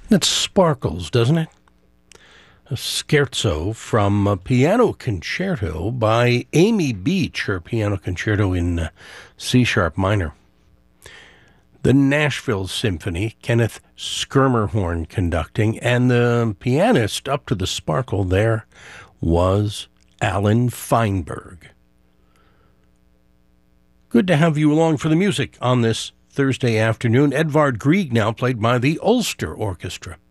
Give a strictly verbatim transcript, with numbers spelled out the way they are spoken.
That sparkles, doesn't it? A scherzo from a piano concerto by Amy Beach, her piano concerto in uh, C-sharp minor. The Nashville Symphony, Kenneth Schermerhorn conducting, and the pianist up to the sparkle there was Alan Feinberg. Good to have you along for the music on this Thursday afternoon. Edvard Grieg now played by the Ulster Orchestra.